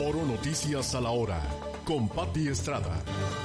Oro Noticias a la hora, con Pati Estrada.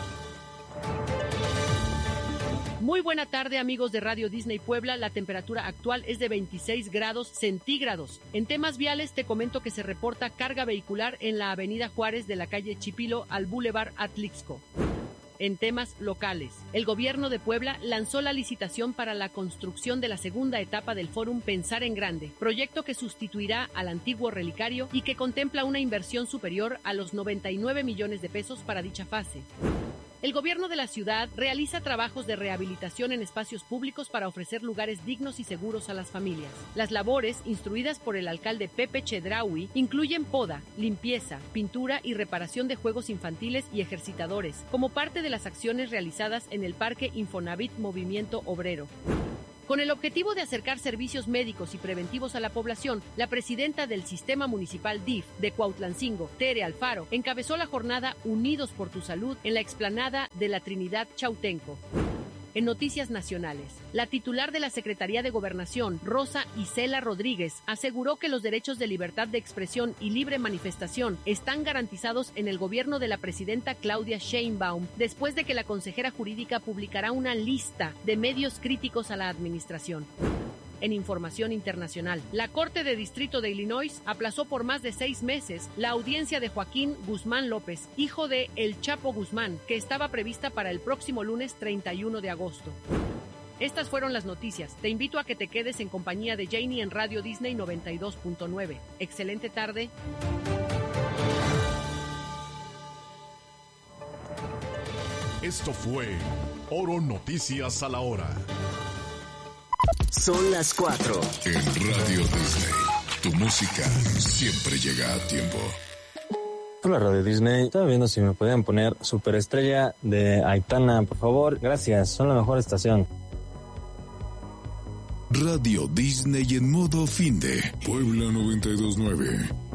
Muy buena tarde, amigos de Radio Disney Puebla. La temperatura actual es de 26 grados centígrados. En temas viales te comento que se reporta carga vehicular en la avenida Juárez de la calle Chipilo al Boulevard Atlixco. En temas locales, el gobierno de Puebla lanzó la licitación para la construcción de la segunda etapa del Fórum Pensar en Grande, proyecto que sustituirá al antiguo relicario y que contempla una inversión superior a los 99 millones de pesos para dicha fase. El gobierno de la ciudad realiza trabajos de rehabilitación en espacios públicos para ofrecer lugares dignos y seguros a las familias. Las labores, instruidas por el alcalde Pepe Chedraui, incluyen poda, limpieza, pintura y reparación de juegos infantiles y ejercitadores, como parte de las acciones realizadas en el Parque Infonavit Movimiento Obrero. Con el objetivo de acercar servicios médicos y preventivos a la población, la presidenta del Sistema Municipal DIF de Cuautlancingo, Tere Alfaro, encabezó la jornada Unidos por tu Salud en la explanada de la Trinidad Chautenco. En noticias nacionales, la titular de la Secretaría de Gobernación, Rosa Isela Rodríguez, aseguró que los derechos de libertad de expresión y libre manifestación están garantizados en el gobierno de la presidenta Claudia Sheinbaum, después de que la consejera jurídica publicará una lista de medios críticos a la administración. En información internacional, la Corte de Distrito de Illinois aplazó por más de 6 meses la audiencia de Joaquín Guzmán López, hijo de El Chapo Guzmán, que estaba prevista para el próximo lunes 31 de agosto. Estas fueron las noticias. Te invito a que te quedes en compañía de Janie en Radio Disney 92.9. Excelente tarde. Esto fue Oro Noticias a la hora. Son las 4. En Radio Disney, tu música siempre llega a tiempo. Hola Radio Disney, estaba viendo si me podían poner Superestrella de Aitana, por favor. Gracias, son la mejor estación. Radio Disney en modo fin de Puebla 92.9.